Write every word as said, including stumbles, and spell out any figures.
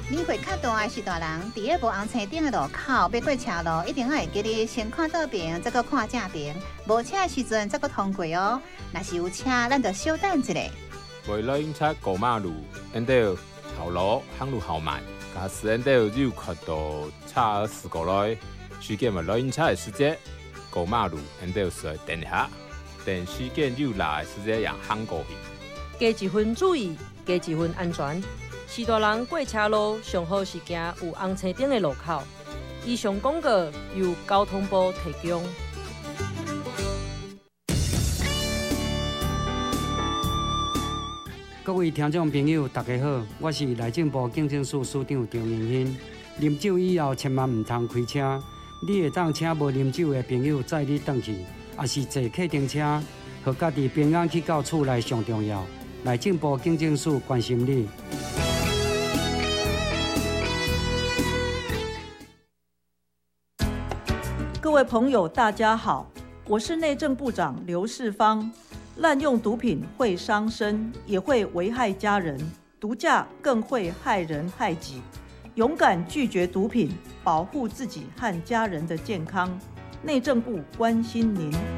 年岁较大的是大人，伫个无红青顶的路口要过车路，一定要会记得先看倒边，再搁看正边。无车的时阵再搁通过哦。若是有车，咱就稍等一下。 为了警察过马路，因得后路行路好慢，假使因得有看到车事故来，事件嘛来警察的时间过马路，因得需要等下，等事件有来的时间让行过去。 加一分注意，加一分安全。是大人过车路，上好是行有红青灯的路口。以上广告由交通部提供。 各位听众朋友，大家好，我是内政部警政署署长张明兴。啉酒以后，千万唔通开车。你会当请无啉酒的朋友载你返去，也是坐客停车，和家己平安去到厝内上重要。内政部警政署关心你。 各位朋友，大家好，我是内政部长刘世芳。滥用毒品会伤身，也会危害家人；毒驾更会害人害己。勇敢拒绝毒品，保护自己和家人的健康。内政部关心您。